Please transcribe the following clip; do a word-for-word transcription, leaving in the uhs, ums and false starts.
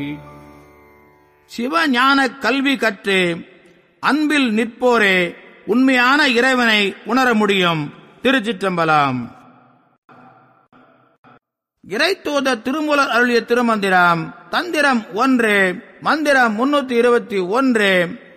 சிவஞான கல்வி கற்று அன்பில் நிற்போரே உண்மையான இறைவனை உணர முடியும். திருச்சிற்றம்பலம். இறைத்தூத திருமூலர் அருளிய திருமந்திரம். தந்திரம் ஒன்று. மந்திரம் முன்னூத்தி இருபத்தி ஒன்று.